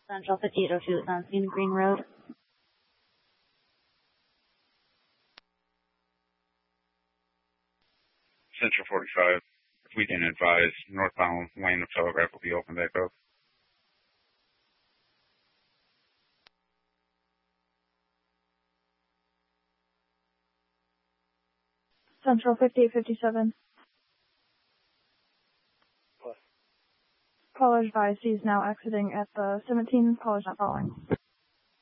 Central 5802 Sunstein Green Road. Central 45. If we can advise, northbound lane of Telegraph will be open back up. Central 5857. Plus. Caller advised he's now exiting at the 17. Caller's not following.